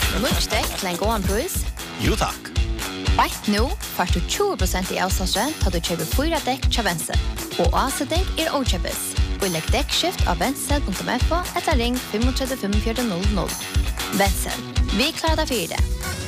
Munkdekk til en god pris. Jo takk. Right nå får du 20% i avslagsrent til du kjøper 4 dekk til Vensel. Og avsetning okjøpes. Og legg dekkskift av vensel.fo etter ring 35 4500. Vensel. Vi klarer deg for det.